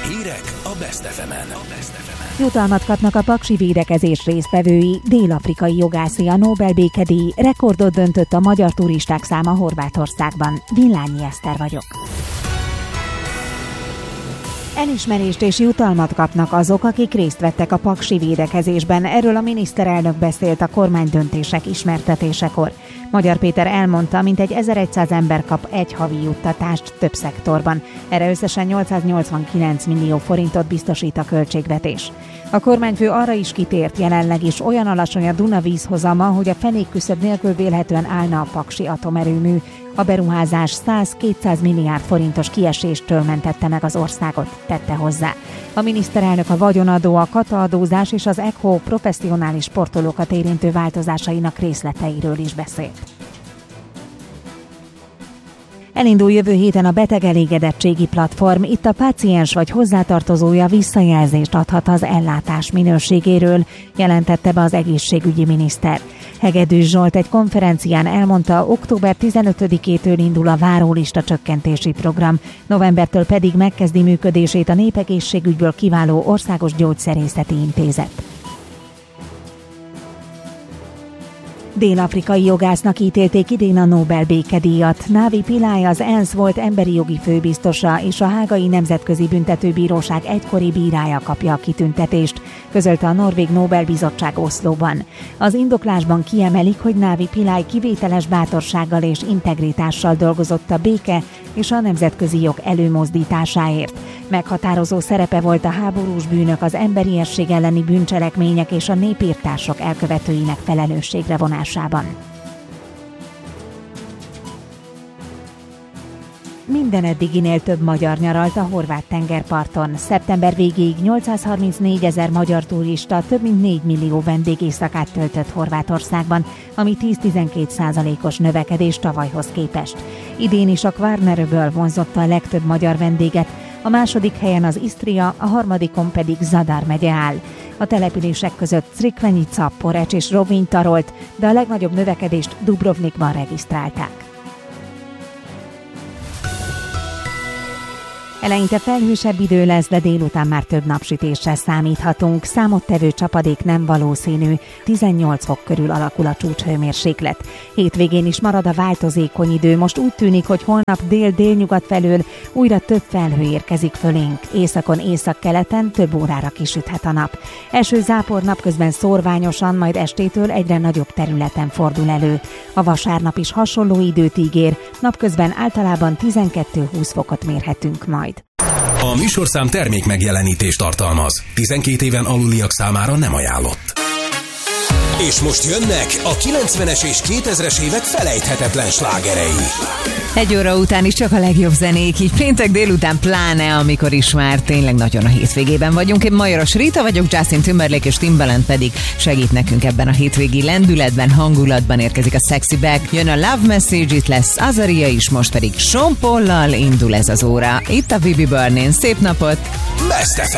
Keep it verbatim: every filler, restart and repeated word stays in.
Hírek a Best ef emen. Jutalmat kapnak a paksi védekezés résztvevői. Dél-afrikai jogászi a Nobel békedíj, rekordot döntött a magyar turisták száma Horvátországban. Villányi Eszter vagyok. Elismerést és jutalmat kapnak azok, akik részt vettek a paksi védekezésben. Erről a miniszterelnök beszélt a kormány döntések ismertetésekor. Magyar Péter elmondta, mintegy ezerszáz ember kap egy havi juttatást több szektorban. Erre összesen nyolcszáznyolcvankilenc millió forintot biztosít a költségvetés. A kormányfő arra is kitért, jelenleg is olyan alacsony a Duna vízhozama, hogy a fenékküszöb nélkül vélhetően állna a paksi atomerőmű. A beruházás száz-kétszáz milliárd forintos kieséstől mentette meg az országot, tette hozzá. A miniszterelnök a vagyonadó, a kataadózás és az ECHO professzionális sportolókat érintő változásainak részleteiről is beszélt. Elindul jövő héten a betegelégedettségi platform, itt a páciens vagy hozzátartozója visszajelzést adhat az ellátás minőségéről, jelentette be az egészségügyi miniszter. Hegedűs Zsolt egy konferencián elmondta, október tizenötödikétől indul a várólista csökkentési program, novembertől pedig megkezdi működését a Népegészségügyből kiváló Országos Gyógyszerészeti Intézet. Dél-afrikai jogásznak ítélték idén a Nobel békedíjat. Navi Pillay az ENSZ volt emberi jogi főbiztosa és a Hágai Nemzetközi Büntetőbíróság egykori bírája kapja a kitüntetést, közölte a Norvég Nobel-bizottság Oszlóban. Az indoklásban kiemelik, hogy Navi Pillay kivételes bátorsággal és integritással dolgozott a béke és a nemzetközi jog előmozdításáért. Meghatározó szerepe volt a háborús bűnök, az emberiesség elleni bűncselekmények és a népirtások elkövetőinek felelősségre vonásában. Minden eddiginél több magyar nyaralt a horvát tengerparton. Szeptember végéig nyolcszázharmincnégyezer magyar turista több mint négy millió vendégészakát töltött Horvátországban, ami tíz-tizenkét százalékos növekedés tavalyhoz képest. Idén is a Kvarneröböl vonzotta a legtöbb magyar vendéget, a második helyen az Isztria, a harmadikon pedig Zadar megye áll. A települések között Crikvenica, Poreč és Rovinj tarolt, de a legnagyobb növekedést Dubrovnikban regisztrálták. Eleinte felhősebb idő lesz, de délután már több napsütésre számíthatunk. Számottevő csapadék nem valószínű, tizennyolc fok körül alakul a csúcshőmérséklet. Hétvégén is marad a változékony idő, most úgy tűnik, hogy holnap dél-délnyugat felől újra több felhő érkezik fölénk. Északon, északkeleten több órára kisüthet a nap. Eső zápor napközben szórványosan, majd estétől egyre nagyobb területen fordul elő. A vasárnap is hasonló időt ígér, napközben általában tizenkettő-húsz fokot mérhetünk majd. A műsorszám termék megjelenítést tartalmaz. tizenkét éven aluliak számára nem ajánlott. És most jönnek a kilencvenes és kétezres évek felejthetetlen slágerei. Egy óra után is csak a legjobb zenék, így péntek délután pláne, amikor is már tényleg nagyon a hétvégében vagyunk. Én Majoros Rita vagyok, Justin Timberlake és Timbaland pedig segít nekünk ebben a hétvégi lendületben, hangulatban. Érkezik a Sexy Back, jön a Love Message, itt lesz Azaria is, most pedig Sean Paul-lal indul ez az óra. Itt a Bibi Burnén, szép napot! Best ef em.